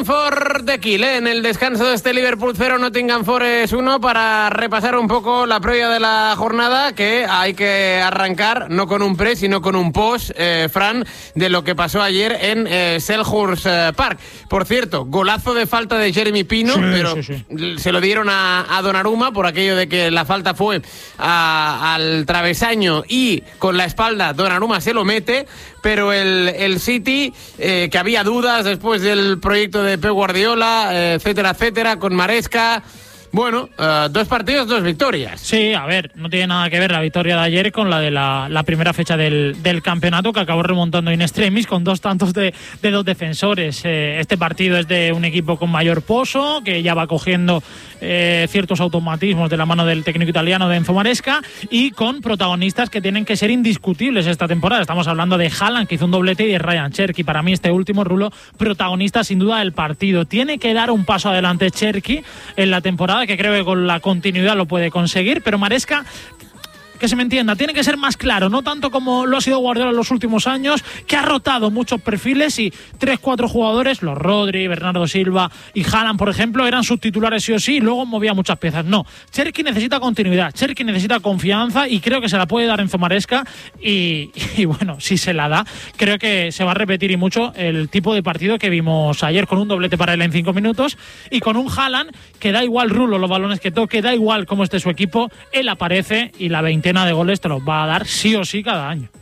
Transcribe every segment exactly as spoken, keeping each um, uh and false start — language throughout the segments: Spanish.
For the Kill, ¿eh? En el descanso de este Liverpool cero, Nottingham Forest uno, para repasar un poco la previa de la jornada, que hay que arrancar no con un pre, sino con un post, eh, Fran, de lo que pasó ayer en eh, Selhurst eh, Park. Por cierto, golazo de falta de Jeremy Pino, sí, pero sí, sí. se lo dieron a, a Donnarumma por aquello de que la falta fue a, al travesaño y con la espalda Donnarumma se lo mete, pero el, el City, eh, que había dudas después del proyecto de Pep Guardiola, eh, etcétera, etcétera, con Maresca. Bueno, uh, dos partidos, dos victorias. Sí, a ver, no tiene nada que ver la victoria de ayer con la de la, la primera fecha del, del campeonato, que acabó remontando in extremis con dos tantos de, de dos defensores. Eh, este partido es de un equipo con mayor pozo, que ya va cogiendo eh, ciertos automatismos de la mano del técnico italiano de Enzo Maresca, y con protagonistas que tienen que ser indiscutibles esta temporada. Estamos hablando de Haaland, que hizo un doblete, y de Ryan Cherki. Para mí este último, Rulo, protagonista sin duda del partido. Tiene que dar un paso adelante Cherki en la temporada, que creo que con la continuidad lo puede conseguir, pero Maresca, que se me entienda, tiene que ser más claro, no tanto como lo ha sido Guardiola en los últimos años, que ha rotado muchos perfiles y tres, cuatro jugadores, los Rodri, Bernardo Silva y Haaland, por ejemplo, eran sus titulares sí o sí, y luego movía muchas piezas. No, Cherki necesita continuidad, Cherki necesita confianza, y creo que se la puede dar Enzo Maresca, y, y bueno, si se la da, creo que se va a repetir y mucho el tipo de partido que vimos ayer, con un doblete para él en cinco minutos, y con un Haaland que da igual, Rulo, los balones que toque, da igual cómo esté su equipo, él aparece y la veintena de goles te los va a dar sí o sí cada año.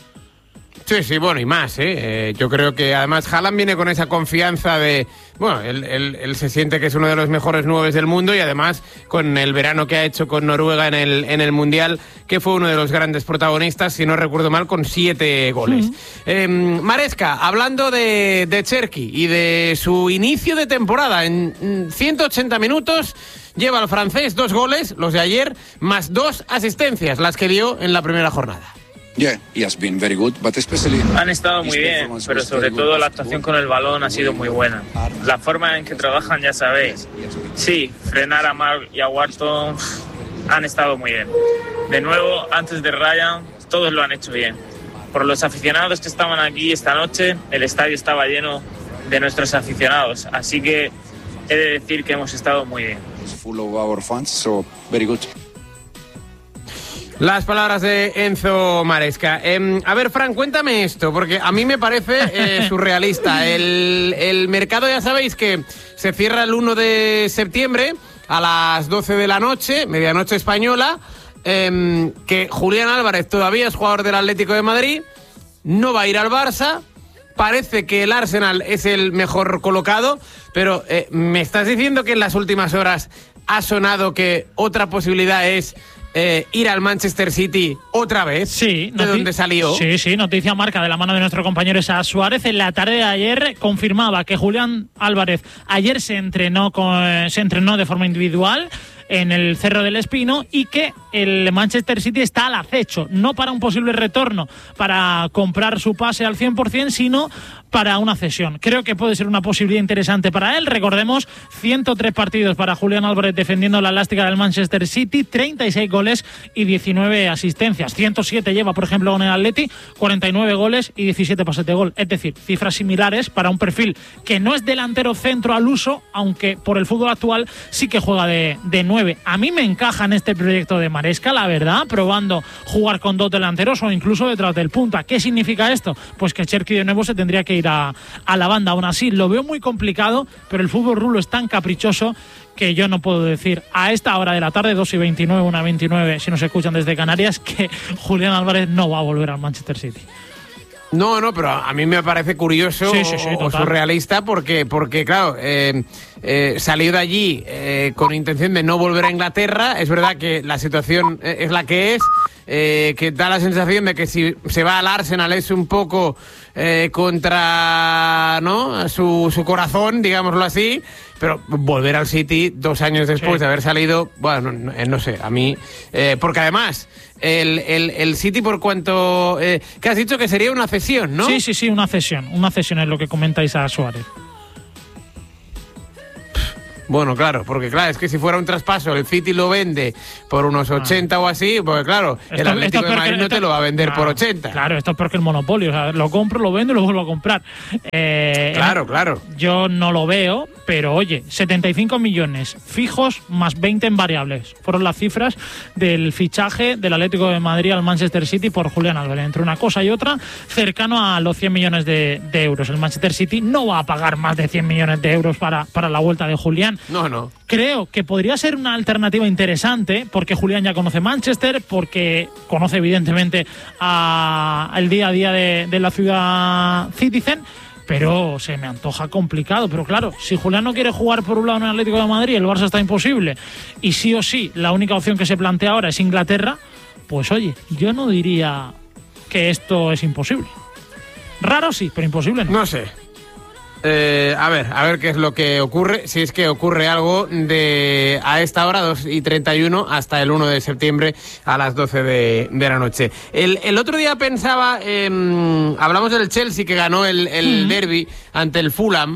Sí, sí, bueno, y más, ¿eh? Eh, yo creo que además Haaland viene con esa confianza de... Bueno, él, él, él se siente que es uno de los mejores nueves del mundo, y además con el verano que ha hecho con Noruega en el, en el Mundial, que fue uno de los grandes protagonistas, si no recuerdo mal, con siete goles. Mm. Eh, Maresca, hablando de, de Cherki y de su inicio de temporada, en ciento ochenta minutos... lleva al francés dos goles, los de ayer, más dos asistencias, las que dio en la primera jornada. Yeah, he has been very good, but especially... Han estado muy bien, pero sobre todo la actuación con el balón ha sido muy buena. La forma en que trabajan, ya sabéis. Sí, frenar a Mark y a Wharton han estado muy bien. De nuevo, antes de Ryan, todos lo han hecho bien. Por los aficionados que estaban aquí esta noche, el estadio estaba lleno de nuestros aficionados, así que he de decir que hemos estado muy bien. Full of our fans, so very good. Las palabras de Enzo Maresca. Eh, a ver, Fran, cuéntame esto, porque a mí me parece eh, surrealista. El, el mercado, ya sabéis que se cierra el uno de septiembre a las doce de la noche, medianoche española, eh, que Julián Álvarez todavía es jugador del Atlético de Madrid, no va a ir al Barça. Parece que el Arsenal es el mejor colocado, pero eh, ¿me estás diciendo que en las últimas horas ha sonado que otra posibilidad es eh, ir al Manchester City otra vez? Sí. ¿De dónde salió? Sí, sí, noticia marca de la mano de nuestro compañero Esa Suárez. En la tarde de ayer confirmaba que Julián Álvarez ayer se entrenó, con, se entrenó de forma individual en el Cerro del Espino, y que el Manchester City está al acecho, no para un posible retorno, para comprar su pase al cien por ciento, sino para una cesión. Creo que puede ser una posibilidad interesante para él. Recordemos, ciento tres partidos para Julián Álvarez defendiendo la elástica del Manchester City, treinta y seis goles y diecinueve asistencias. ciento siete lleva, por ejemplo, con el Atleti, cuarenta y nueve goles y diecisiete pases de gol. Es decir, cifras similares para un perfil que no es delantero centro al uso, aunque por el fútbol actual sí que juega de, de nueve. A mí me encaja en este proyecto de Maresca, la verdad, probando jugar con dos delanteros o incluso detrás del punta. ¿Qué significa esto? Pues que Cherki de nuevo se tendría que ir a, a la banda. Aún así, lo veo muy complicado, pero el fútbol rulo es tan caprichoso que yo no puedo decir a esta hora de la tarde, dos y veintinueve, una veintinueve, si nos escuchan desde Canarias, que Julián Álvarez no va a volver al Manchester City. No, no, pero a mí me parece curioso sí, sí, sí, o, o surrealista porque, porque claro, eh, eh, salió de allí eh, con intención de no volver a Inglaterra. Es verdad que la situación es la que es, eh, que da la sensación de que si se va al Arsenal es un poco eh, contra, ¿no?, su, su corazón, digámoslo así. Pero volver al City dos años después sí. de haber salido, bueno, no, no sé, a mí... Eh, porque además, el, el, el City, por cuanto... Eh, que has dicho que sería una cesión, ¿no? Sí, sí, sí, una cesión. Una cesión es lo que comentáis a Suárez. Bueno, claro, porque claro, es que si fuera un traspaso, el City lo vende por unos ochenta ah. o así, pues claro, esto, el Atlético de Madrid no te lo va a vender claro, por ochenta. Claro, esto es porque el monopolio, o sea, lo compro, lo vendo y lo vuelvo a comprar. Eh, claro, claro. Yo no lo veo, pero oye, setenta y cinco millones fijos más veinte en variables. Fueron las cifras del fichaje del Atlético de Madrid al Manchester City por Julián Álvarez. Entre una cosa y otra, cercano a los cien millones de, de euros. El Manchester City no va a pagar más de cien millones de euros para, para la vuelta de Julián. No, no. Creo que podría ser una alternativa interesante porque Julián ya conoce Manchester, porque conoce evidentemente a, el día a día de, de la ciudad Citizen, pero se me antoja complicado. Pero claro, si Julián no quiere jugar por un lado en el Atlético de Madrid, el Barça está imposible, y sí o sí la única opción que se plantea ahora es Inglaterra, pues oye, yo no diría que esto es imposible. Raro sí, pero imposible no. No sé. Eh, a ver, a ver qué es lo que ocurre, si es que ocurre algo de a esta hora, dos y treinta y uno, hasta el uno de septiembre a las doce de, de la noche. El, el otro día pensaba, eh, hablamos del Chelsea que ganó el, el mm. derbi ante el Fulham,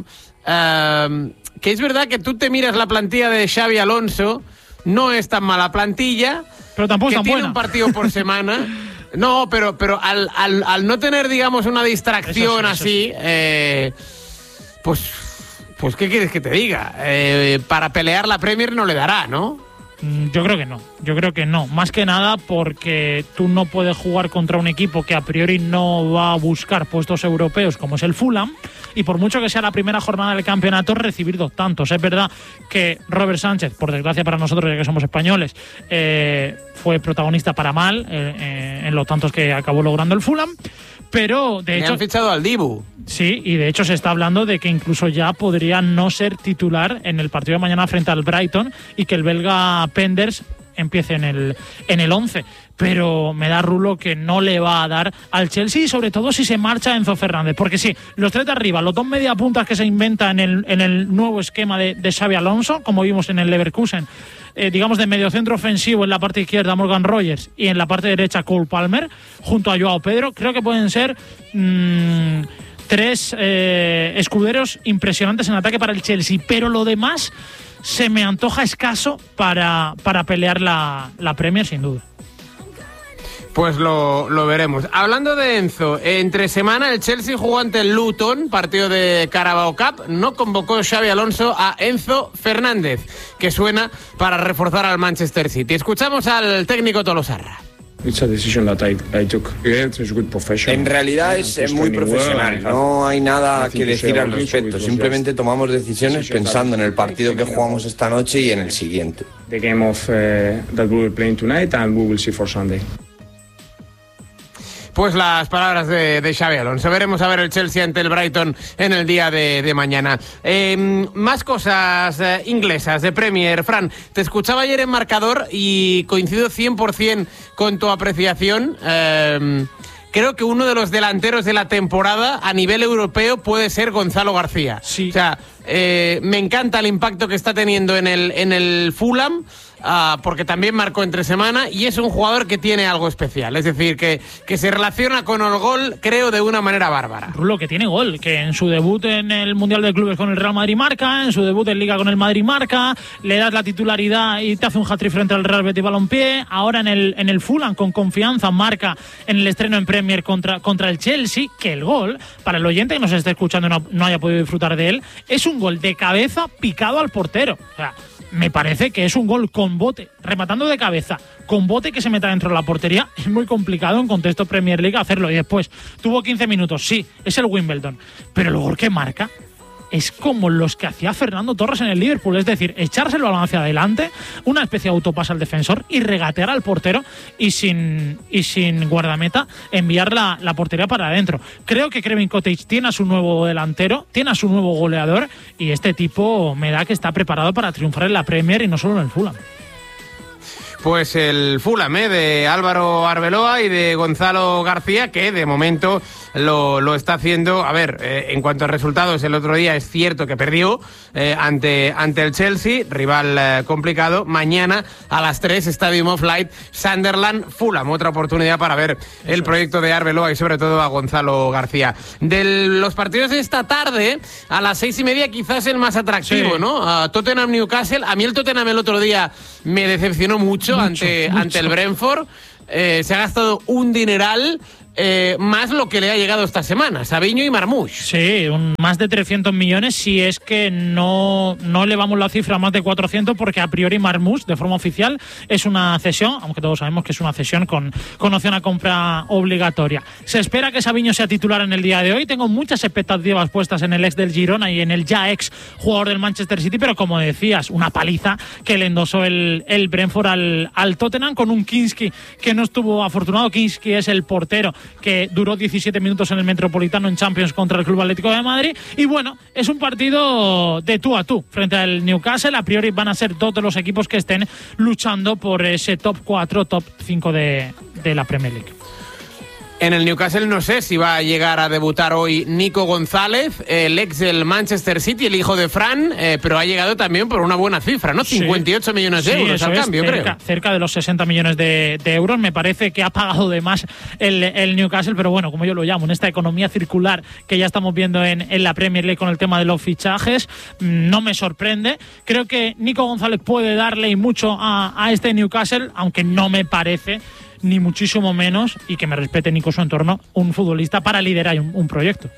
eh, que es verdad que tú te miras la plantilla de Xabi Alonso, no es tan mala plantilla, pero tampoco que tan tiene buena. Un partido por semana. No, pero, pero al, al, al no tener, digamos, una distracción eso sí, eso así... Sí. Eh, Pues, pues, ¿qué quieres que te diga? Eh, para pelear la Premier no le dará, ¿no? Yo creo que no, yo creo que no. Más que nada porque tú no puedes jugar contra un equipo que a priori no va a buscar puestos europeos como es el Fulham, y por mucho que sea la primera jornada del campeonato, recibir dos tantos. Es verdad que Robert Sánchez, por desgracia para nosotros ya que somos españoles, eh, fue protagonista para mal eh, eh, en los tantos que acabó logrando el Fulham, pero de Me hecho... han fichado al Dibu. Sí, y de hecho se está hablando de que incluso ya podría no ser titular en el partido de mañana frente al Brighton y que el belga Penders empiece en el en el once. Pero me da Rulo que no le va a dar al Chelsea, y sobre todo si se marcha Enzo Fernández. Porque sí, los tres de arriba, los dos mediapuntas que se inventa en el, en el nuevo esquema de, de Xabi Alonso, como vimos en el Leverkusen, eh, digamos de mediocentro ofensivo en la parte izquierda Morgan Rogers y en la parte derecha Cole Palmer, junto a Joao Pedro, creo que pueden ser... Mmm, tres eh, escuderos impresionantes en ataque para el Chelsea, pero lo demás se me antoja escaso para, para pelear la, la Premier, sin duda. Pues lo, lo veremos. Hablando de Enzo, entre semana el Chelsea jugó ante el Luton, partido de Carabao Cup. No convocó Xabi Alonso a Enzo Fernández, que suena para reforzar al Manchester City. Escuchamos al técnico Tolosarra. En realidad es muy profesional, no hay nada que decir al respecto, simplemente tomamos decisiones pensando en el partido que jugamos esta noche y en el siguiente. Pues las palabras de, de Xabi Alonso. Veremos a ver el Chelsea ante el Brighton en el día de, de mañana. Eh, más cosas eh, inglesas de Premier. Fran, te escuchaba ayer en Marcador y coincido cien por ciento con tu apreciación. Eh, creo que uno de los delanteros de la temporada a nivel europeo puede ser Gonzalo García. Sí. O sea, eh, me encanta el impacto que está teniendo en el, en el Fulham. Uh, porque también marcó entre semana y es un jugador que tiene algo especial, es decir, que, que se relaciona con el gol, creo, de una manera bárbara. Rulo, que tiene gol, que en su debut en el Mundial de Clubes con el Real Madrid marca, en su debut en Liga con el Madrid marca, le das la titularidad y te hace un hat-trick frente al Real Betis Balompié, ahora en el, en el Fulham con confianza marca en el estreno en Premier contra, contra el Chelsea, que el gol, para el oyente que nos esté escuchando y no, no haya podido disfrutar de él, es un gol de cabeza picado al portero. O sea, me parece que es un gol con bote, rematando de cabeza, con bote que se meta dentro de la portería. Es muy complicado en contexto Premier League hacerlo. Y después, tuvo quince minutos, sí, es el Wimbledon, pero el gol que marca es como los que hacía Fernando Torres en el Liverpool, es decir, echárselo hacia adelante, una especie de autopase al defensor y regatear al portero y sin, y sin guardameta enviar la, la portería para adentro. Creo que Kevin Cottage tiene a su nuevo delantero, tiene a su nuevo goleador, y este tipo me da que está preparado para triunfar en la Premier y no solo en el Fulham. Pues el Fulham, ¿eh? De Álvaro Arbeloa y de Gonzalo García, que de momento lo, lo está haciendo. A ver, eh, en cuanto a resultados, el otro día es cierto que perdió eh, ante, ante el Chelsea, rival eh, complicado. Mañana a las tres, Stadium of Light, Sunderland, Fulham. Otra oportunidad para ver el proyecto de Arbeloa y sobre todo a Gonzalo García. De los partidos de esta tarde, a las seis y media quizás el más atractivo, sí. ¿no? A Tottenham Newcastle. A mí el Tottenham el otro día me decepcionó mucho, mucho ante, mucho. ante el Brentford. Eh, se ha gastado un dineral. Eh, más lo que le ha llegado esta semana, Sabiño y Marmoush. Sí, un, más de trescientos millones, si es que no, no elevamos la cifra a más de cuatrocientos, porque a priori Marmoush, de forma oficial, es una cesión, aunque todos sabemos que es una cesión con, con opción a compra obligatoria. Se espera que Sabiño sea titular en el día de hoy. Tengo muchas expectativas puestas en el ex del Girona y en el ya ex jugador del Manchester City, pero como decías, una paliza que le endosó el, el Brentford al, al Tottenham, con un Kinski que no estuvo afortunado. Kinski es el portero que duró diecisiete minutos en el Metropolitano en Champions contra el Club Atlético de Madrid. Y bueno, es un partido de tú a tú frente al Newcastle. A priori van a ser dos de los equipos que estén luchando por ese top cuatro, top cinco de, de la Premier League. En el Newcastle no sé si va a llegar a debutar hoy Nico González, el ex del Manchester City, el hijo de Fran, eh, pero ha llegado también por una buena cifra, ¿no? Sí. cincuenta y ocho millones de sí, euros al es, cambio, cerca, creo. Cerca de los sesenta millones de, de euros. Me parece que ha pagado de más el, el Newcastle, pero bueno, como yo lo llamo, en esta economía circular que ya estamos viendo en, en la Premier League con el tema de los fichajes, no me sorprende. Creo que Nico González puede darle y mucho a, a este Newcastle, aunque no me parece ni muchísimo menos, y que me respete Nico su entorno, un futbolista para liderar un, un proyecto.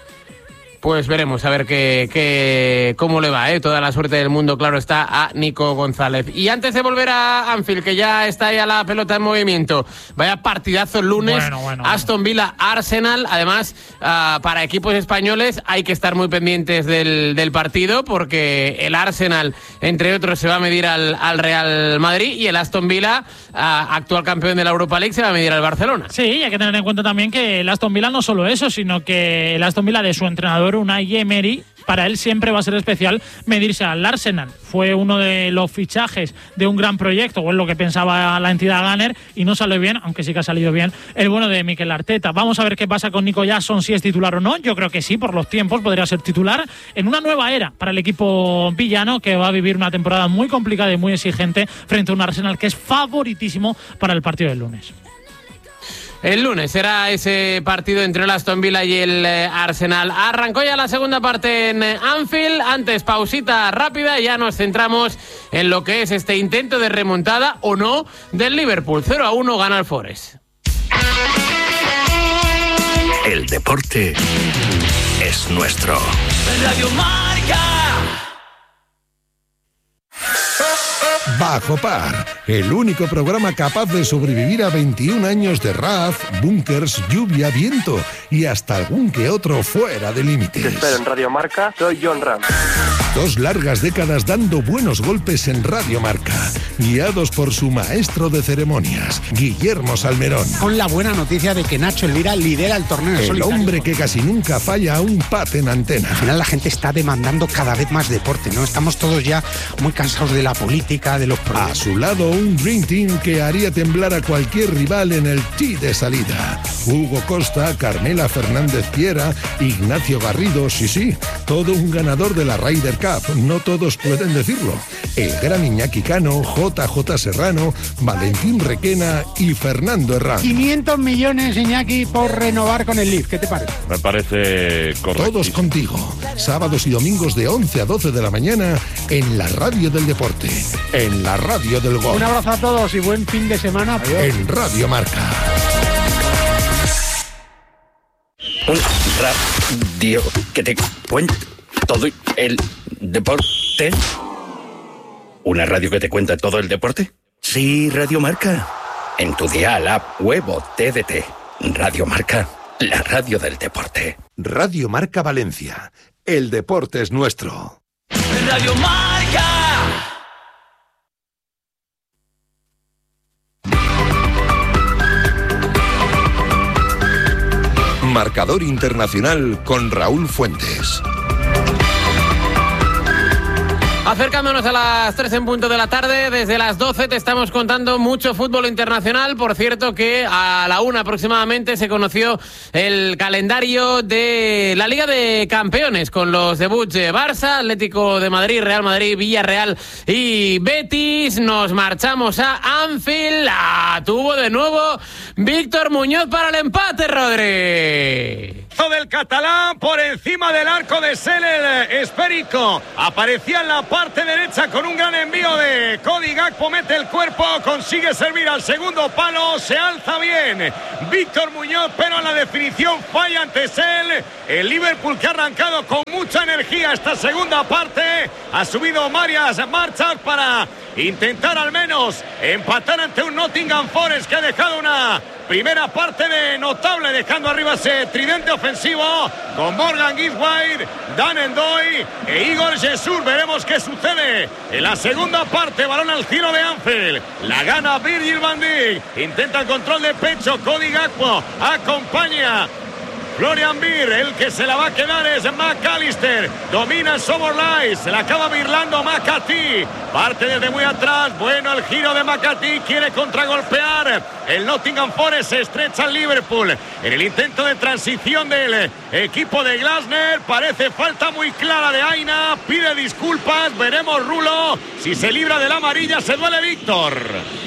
Pues veremos a ver qué, qué, cómo le va, ¿eh? Toda la suerte del mundo, claro está, a Nico González. Y antes de volver a Anfield, que ya está ya la pelota en movimiento, vaya partidazo el lunes, bueno, bueno, Aston Villa, Arsenal. Además, uh, para equipos españoles hay que estar muy pendientes del, del partido, porque el Arsenal, entre otros, se va a medir al, al Real Madrid, y el Aston Villa, uh, actual campeón de la Europa League, se va a medir al Barcelona. Sí, y hay que tener en cuenta también que el Aston Villa no solo eso, sino que el Aston Villa de su entrenador Unai Emery, para él siempre va a ser especial medirse al Arsenal. Fue uno de los fichajes de un gran proyecto, o es lo que pensaba la entidad Gunner, y no salió bien, aunque sí que ha salido bien el bueno de Mikel Arteta. Vamos a ver qué pasa con Nico Jackson, si es titular o no. Yo creo que sí, por los tiempos podría ser titular en una nueva era para el equipo villano, que va a vivir una temporada muy complicada y muy exigente frente a un Arsenal que es favoritísimo para el partido del lunes. El lunes será ese partido entre el Aston Villa y el eh, Arsenal. Arrancó ya la segunda parte en eh, Anfield. Antes, pausita rápida, y ya nos centramos en lo que es este intento de remontada o no del Liverpool. cero a uno gana el Forest. El deporte es nuestro. Radio Marca. Bajo Par, el único programa capaz de sobrevivir a veintiún años de R A F, búnkers, lluvia, viento y hasta algún que otro fuera de límites. Te espero en Radio Marca, soy John Ram. Dos largas décadas dando buenos golpes en Radio Marca, guiados por su maestro de ceremonias, Guillermo Salmerón. Con la buena noticia de que Nacho Elvira lidera el torneo El solitario. hombre que casi nunca falla a un pat en antena. Al final la gente está demandando cada vez más deporte, ¿no? Estamos todos ya muy cansados de la política, de los problemas. A su lado, un Dream Team que haría temblar a cualquier rival en el tee de salida. Hugo Costa, Carmela Fernández Piera, Ignacio Garrido, sí, sí, todo un ganador de la Ryder Cup. No todos pueden decirlo. El gran Iñaki Cano, J J Serrano, Valentín Requena y Fernando Herrán. quinientos millones, Iñaki, por renovar con el Leaf. ¿Qué te parece? Me parece correcto. Todos contigo. Sábados y domingos de once a doce de la mañana en la radio del deporte. En la radio del gol. Un abrazo a todos y buen fin de semana. Adiós. En Radio Marca. Un radio que te cuenta todo el deporte. ¿Una radio que te cuenta todo el deporte? Sí, Radio Marca. En tu dial, app, web o T D T. Radio Marca, la radio del deporte. Radio Marca Valencia. El deporte es nuestro. Radio Marca. Marcador internacional con Raúl Fuentes. Acercándonos a las tres en punto de la tarde, desde las doce te estamos contando mucho fútbol internacional. Por cierto que a la una aproximadamente se conoció el calendario de la Liga de Campeones con los debuts de Barça, Atlético de Madrid, Real Madrid, Villarreal y Betis. Nos marchamos a Anfield. Ah, tuvo de nuevo Víctor Muñoz para el empate, Rodri. Del catalán por encima del arco de Sele, el esférico aparecía en la parte derecha con un gran envío de Cody Gakpo, mete el cuerpo, consigue servir al segundo palo, se alza bien Víctor Muñoz, pero en la definición falla ante Sele. El Liverpool, que ha arrancado con mucha energía esta segunda parte, ha subido varias marchas para intentar al menos empatar ante un Nottingham Forest que ha dejado una primera parte de notable, dejando arriba ese tridente ofensivo con Morgan Gibbs-White, Dan N'Doye e Igor Jesús. Veremos qué sucede en la segunda parte. Balón al giro de Anfield, la gana Virgil van Dijk, intenta el control de pecho, Cody Gakpo acompaña Florian Wirtz, el que se la va a quedar es McAllister, domina Szoboszlai, se la acaba birlando McAtee, parte desde muy atrás, bueno el giro de McAtee, quiere contragolpear el Nottingham Forest, se estrecha el Liverpool en el intento de transición del equipo de Glasner, parece falta muy clara de Aina, pide disculpas, veremos Rulo, si se libra de la amarilla se duele Víctor.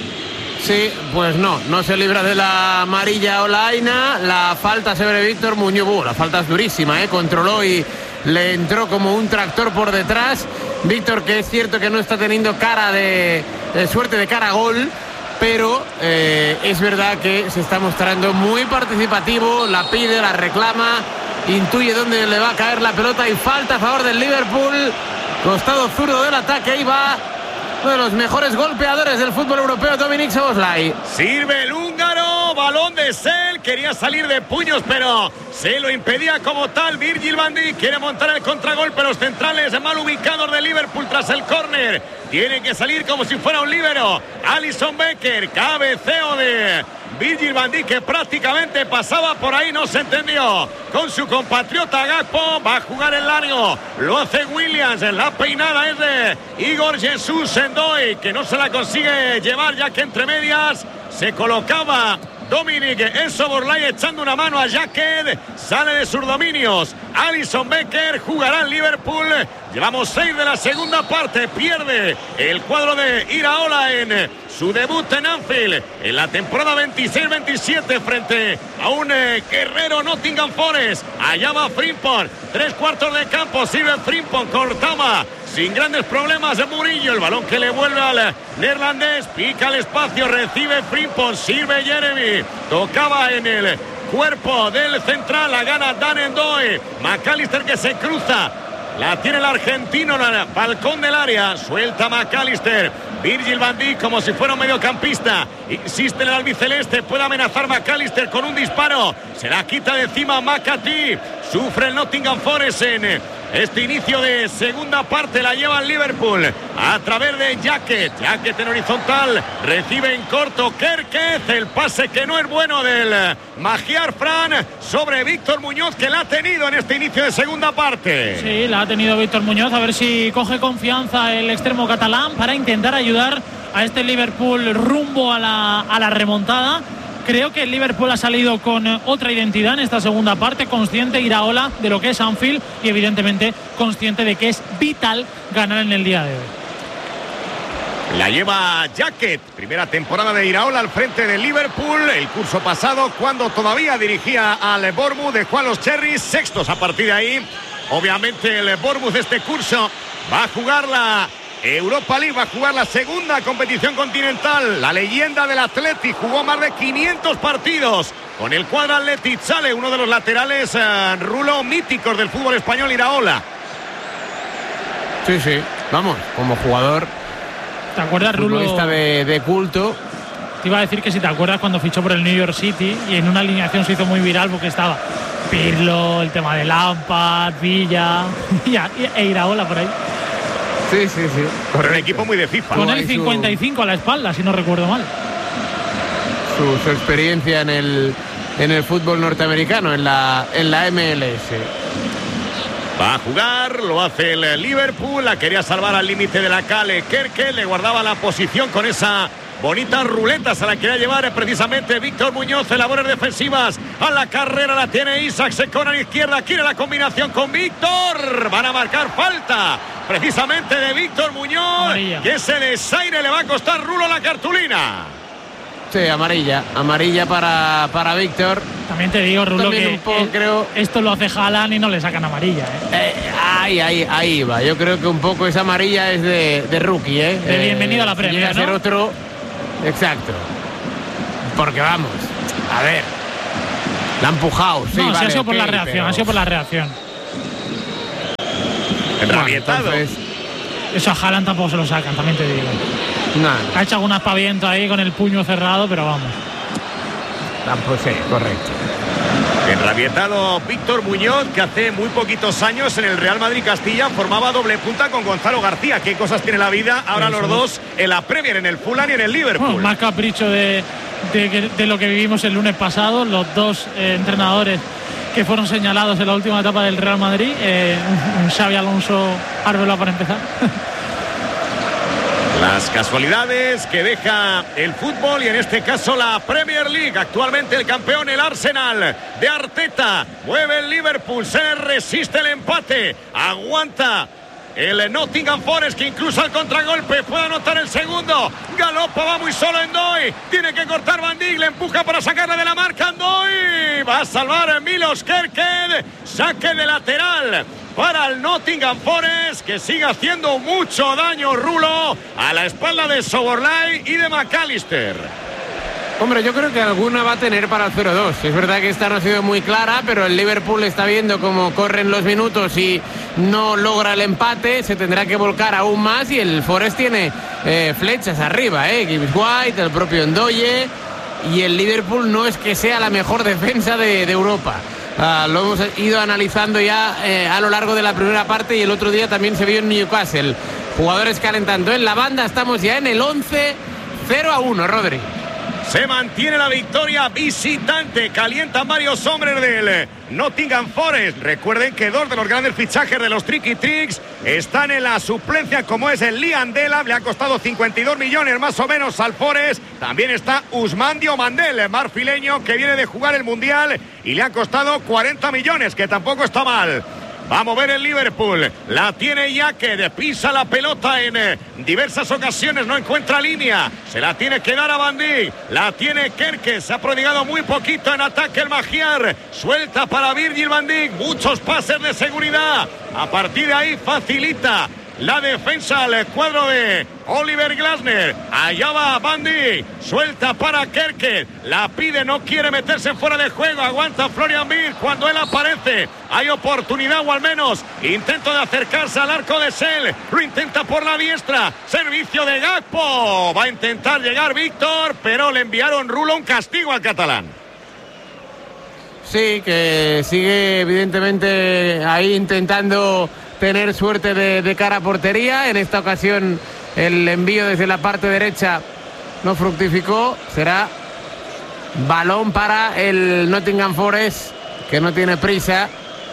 Sí, pues no, no se libra de la amarilla Olaina, la falta sobre Víctor Muñoz, uh, la falta es durísima, ¿eh? Controló y le entró como un tractor por detrás. Víctor, que es cierto que no está teniendo cara de, de suerte de cara a gol, pero eh, es verdad que se está mostrando muy participativo, la pide, la reclama, intuye dónde le va a caer la pelota y falta a favor del Liverpool, costado zurdo del ataque, ahí va uno de los mejores golpeadores del fútbol europeo, Dominik Szoboszlai. Sirve el húngaro, balón de Sel, quería salir de puños, pero se lo impedía como tal. Virgil van Dijk quiere montar el contragolpe, los centrales mal ubicados de Liverpool tras el córner. Tienen que salir como si fuera un líbero. Alisson Becker, cabeceo de Virgil van Dijk, que prácticamente pasaba por ahí, no se entendió con su compatriota Gakpo, va a jugar el largo, lo hace Williams, la peinada es de Igor Jesús N'Doye, que no se la consigue llevar, ya que entre medias se colocaba Dominik Szoboszlai echando una mano a Jacket, sale de sus dominios Alisson Becker, jugará en Liverpool. Llevamos seis de la segunda parte, pierde el cuadro de Iraola en su debut en Anfield en la temporada veintiséis veintisiete frente a un eh, guerrero Nottingham Forest. Allá va Frimpong, tres cuartos de campo, sirve Frimpong, cortaba sin grandes problemas de Murillo, el balón que le vuelve al neerlandés, pica el espacio, recibe Frimpong, sirve Jeremy, tocaba en el cuerpo del central, la gana Dan N'Doye, McAllister que se cruza, la tiene el argentino en el balcón del área, suelta McAllister, Virgil van Dijk como si fuera un mediocampista, insiste en el albiceleste, puede amenazar McAllister con un disparo, se la quita de encima McAtee, sufre el Nottingham Forest en este inicio de segunda parte, la lleva el Liverpool a través de Jacket, Jacket en horizontal, recibe en corto Kerkez, el pase que no es bueno del Magyar Fran sobre Víctor Muñoz, que la ha tenido en este inicio de segunda parte. Sí, la ha tenido Víctor Muñoz, a ver si coge confianza el extremo catalán para intentar ayudar a este Liverpool rumbo a la, a la remontada. Creo que el Liverpool ha salido con otra identidad en esta segunda parte, consciente Iraola de lo que es Anfield y evidentemente consciente de que es vital ganar en el día de hoy. La lleva Jacket, primera temporada de Iraola al frente del Liverpool, el curso pasado cuando todavía dirigía al Bournemouth, dejó a los Cherries sextos a partir de ahí. Obviamente el Bournemouth este curso va a jugar la Europa League, va a jugar la segunda competición continental. La leyenda del Athletic jugó más de quinientos partidos con el cuadro Athletic, sale uno de los laterales uh, rulo míticos del fútbol español, Iraola. Sí, sí, vamos, como jugador, ¿te acuerdas, Rulo? Futbolista de, de culto. Te iba a decir que si te acuerdas cuando fichó por el New York City y en una alineación se hizo muy viral porque estaba Pirlo, el tema de Lampard, Villa e Iraola por ahí. Sí, sí, sí. Con un equipo muy de FIFA. Con el cincuenta y cinco a la espalda, si no recuerdo mal. Su, su experiencia en el, en el fútbol norteamericano, en la, en la M L S. Va a jugar, lo hace el Liverpool, la quería salvar al límite de la calle Kerke, le guardaba la posición con esa bonita ruleta, se la quería llevar precisamente Víctor Muñoz en labores defensivas. A la carrera la tiene Isaac, se cona a la izquierda, quiere la combinación con Víctor. Van a marcar falta precisamente de Víctor Muñoz, amarilla. Que ese desaire le va a costar Rulo la cartulina. Sí, amarilla, amarilla para, para Víctor. También te digo, Rulo, También que un poco, eh, creo... esto lo hace Haaland y no le sacan amarilla. ¿eh? Eh, ahí, ahí, ahí va. Yo creo que un poco esa amarilla es de, de rookie, ¿eh? De bienvenido eh, a la Premier, llega a ser ¿no? otro. Exacto. Porque vamos, a ver. La ha empujado, sí, No, vale, sí ha sido por okay, la reacción, pero... ha sido por la reacción. Enrabietado. Bueno, entonces... Eso a Haaland tampoco se lo sacan, también te digo. No, Ha hecho algún aspaviento ahí con el puño cerrado, pero vamos. tampoco, sí, correcto. Enrabietado Víctor Muñoz, que hace muy poquitos años en el Real Madrid Castilla formaba doble punta con Gonzalo García. ¿Qué cosas tiene la vida? Ahora Eso los dos en la Premier, en el Fulham y en el Liverpool. Bueno, más capricho de, de, de lo que vivimos el lunes pasado. Los dos eh, entrenadores que fueron señalados en la última etapa del Real Madrid. Eh, un, un Xabi Alonso Arbeloa para empezar. Las casualidades que deja el fútbol y en este caso la Premier League. Actualmente el campeón, el Arsenal de Arteta. Mueve el Liverpool, se resiste el empate. Aguanta el Nottingham Forest, que incluso al contragolpe puede anotar el segundo. Galopa, va muy solo Ndoye. Tiene que cortar Van Dijk, le empuja para sacarla de la marca Ndoye. Va a salvar a Milos Kerkez. Saque de lateral para el Nottingham Forest, que sigue haciendo mucho daño, Rulo, a la espalda de Szoboszlai y de McAllister. Hombre, yo creo que alguna va a tener para el cero dos. Es verdad que esta no ha sido muy clara, pero el Liverpool está viendo cómo corren los minutos y no logra el empate. Se tendrá que volcar aún más y el Forest tiene eh, flechas arriba, ¿eh? Gibbs White, el propio Ndoye, y el Liverpool no es que sea la mejor defensa de, de Europa. Uh, lo hemos ido analizando ya eh, a lo largo de la primera parte y el otro día también se vio en Newcastle. Jugadores calentando en la banda, estamos ya en el once, cero a uno, Rodri. Se mantiene la victoria visitante. Calientan varios hombres del Nottingham Forest. Recuerden que dos de los grandes fichajes de los Tricky Tricks están en la suplencia, como es el Liam Delap. Le ha costado cincuenta y dos millones más o menos al Forest. También está Ousmane Diomandé, el marfileño, que viene de jugar el Mundial y le ha costado cuarenta millones, que tampoco está mal. Va a mover el Liverpool, la tiene Yaque, pisa la pelota en eh, diversas ocasiones, no encuentra línea, se la tiene que dar a Van Dijk, la tiene Kerkez, se ha prodigado muy poquito en ataque el Magiar, suelta para Virgil van Dijk, muchos pases de seguridad, a partir de ahí facilita la defensa al cuadro de Oliver Glasner. Allá va Van Dijk, suelta para Kerkez, la pide, no quiere meterse fuera de juego, aguanta Florian Wirtz cuando él aparece. Hay oportunidad, o al menos intento de acercarse al arco de Sel, lo intenta por la diestra, servicio de Gakpo, va a intentar llegar Víctor, pero le enviaron, Rulo, un castigo al catalán. Sí, que sigue evidentemente ahí intentando tener suerte de, de cara a portería. En esta ocasión el envío desde la parte derecha no fructificó. Será balón para el Nottingham Forest, que no tiene prisa.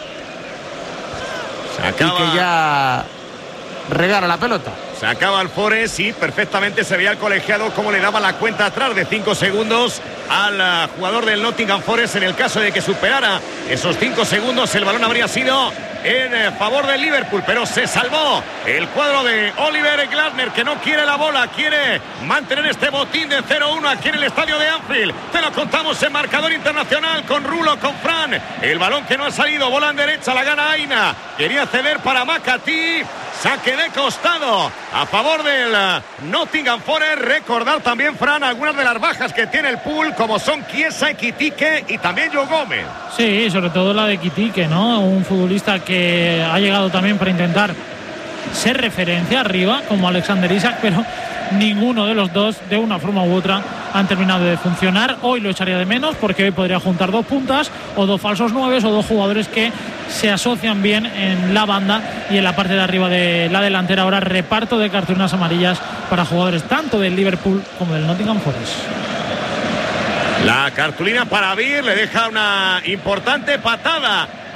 Se acaba... Y que ya regala la pelota. Se acaba el Forest y perfectamente se veía el colegiado cómo le daba la cuenta atrás de cinco segundos al uh, jugador del Nottingham Forest. En el caso de que superara esos cinco segundos, el balón habría sido en eh, favor del Liverpool, pero se salvó el cuadro de Oliver Glasner, que no quiere la bola, quiere mantener este botín de cero uno aquí en el estadio de Anfield. Te lo contamos en marcador internacional con Rulo, con Fran. El balón que no ha salido, bola en derecha, la gana Aina, quería ceder para McAtee. Saque de costado a favor del Nottingham Forest. Recordar también, Fran, algunas de las bajas que tiene el pool, como son Chiesa, Ekitike y también Joe Gómez. Sí, sobre todo la de Ekitike, ¿no? Un futbolista que ha llegado también para intentar ser referencia arriba, como Alexander Isak, pero ninguno de los dos, de una forma u otra, han terminado de funcionar. Hoy lo echaría de menos, porque hoy podría juntar dos puntas o dos falsos nueves o dos jugadores que se asocian bien en la banda y en la parte de arriba de la delantera. Ahora reparto de cartulinas amarillas para jugadores tanto del Liverpool como del Nottingham Forest. La cartulina para Vir, le deja una importante patada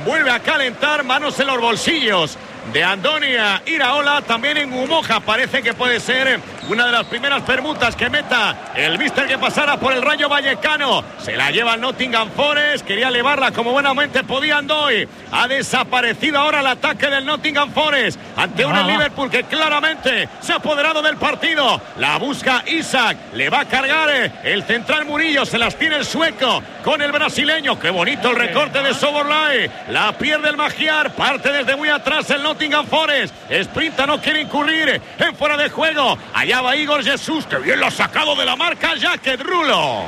vuelve a calentar, manos en los bolsillos de Andonia Iraola, también en Umoja. Parece que puede ser una de las primeras permutas que meta el míster que pasara por el Rayo Vallecano. Se la lleva el Nottingham Forest, quería elevarla como buenamente podía Andoy. Ha desaparecido ahora el ataque del Nottingham Forest ante un Liverpool que claramente se ha apoderado del partido. La busca Isaac, le va a cargar el central Murillo, se las tiene el sueco con el brasileño. Qué bonito el recorte de Soborlai, la pierde el Magiar, parte desde muy atrás el Nottingham Forest, sprinta, no quiere incurrir en fuera de juego. Allá va Igor Jesús, que bien lo ha sacado de la marca Jacket Rulo.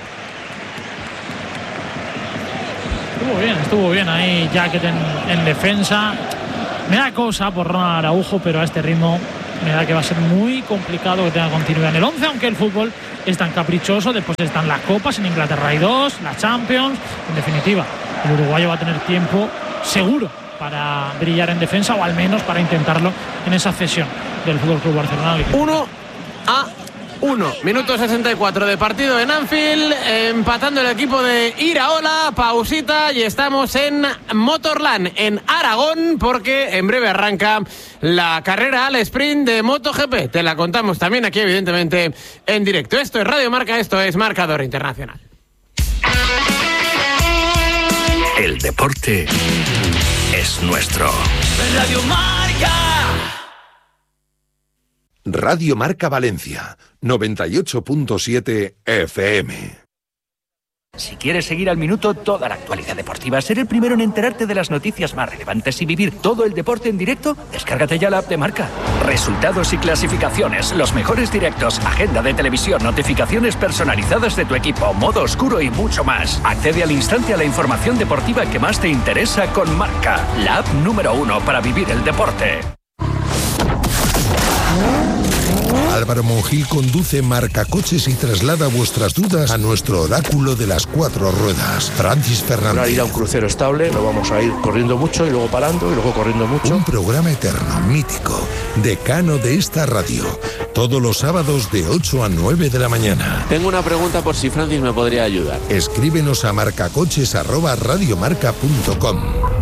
Estuvo bien, estuvo bien ahí Jacket en, en defensa. Me da cosa por Ronald Araujo, pero a este ritmo me da que va a ser muy complicado que tenga continuidad en el once, aunque el fútbol es tan caprichoso. Después están las copas, en Inglaterra hay dos, la Champions. En definitiva, el uruguayo va a tener tiempo seguro para brillar en defensa, o al menos para intentarlo en esa cesión del Fútbol Club Barcelona. uno a uno, minuto sesenta y cuatro de partido en Anfield, empatando el equipo de Iraola. Pausita y estamos en Motorland, en Aragón, porque en breve arranca la carrera al sprint de MotoGP. Te la contamos también aquí, evidentemente, en directo. Esto es Radio Marca, esto es Marcador Internacional. El deporte es nuestro. Radio Marca. Radio Marca Valencia, noventa y ocho punto siete F M. Si quieres seguir al minuto toda la actualidad deportiva, ser el primero en enterarte de las noticias más relevantes y vivir todo el deporte en directo, descárgate ya la app de Marca. Resultados y clasificaciones, los mejores directos, agenda de televisión, notificaciones personalizadas de tu equipo, modo oscuro y mucho más. Accede al instante a la información deportiva que más te interesa con Marca, la app número uno para vivir el deporte. Álvaro Monjil conduce Marcacoches y traslada vuestras dudas a nuestro oráculo de las cuatro ruedas, Francis Fernández. Para ir a un crucero estable, no vamos a ir corriendo mucho y luego parando y luego corriendo mucho. Un programa eterno, mítico, decano de esta radio, todos los sábados de ocho a nueve de la mañana. Tengo una pregunta por si Francis me podría ayudar. Escríbenos a marcacoches arroba radiomarca punto com.